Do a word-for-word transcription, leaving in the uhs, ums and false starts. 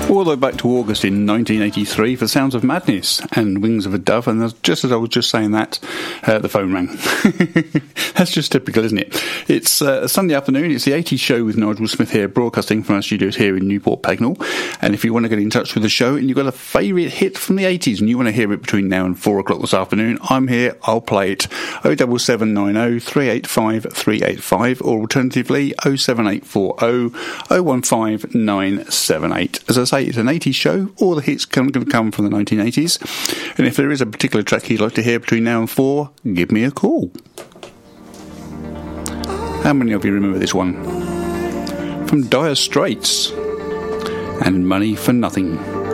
All the way back to August in nineteen eighty-three for Sounds of Madness and Wings of a Dove, and just as I was just saying that, uh, the phone rang. That's just typical, isn't it? It's uh, a Sunday afternoon, it's the eighties show with Nigel Smith here, broadcasting from our studios here in Newport Pagnell. And if you want to get in touch with the show and you've got a favourite hit from the eighties and you want to hear it between now and four o'clock this afternoon, I'm here, I'll play it. oh seven seven nine oh, three eight five, three eight five, or alternatively oh seven eight four oh, oh one five nine seven eight. As I say, it's an eighties show. All the hits are going to come from the nineteen eighties. And if there is a particular track you'd like to hear between now and four, give me a call. How many of you remember this one? From Dire Straits and Money for Nothing.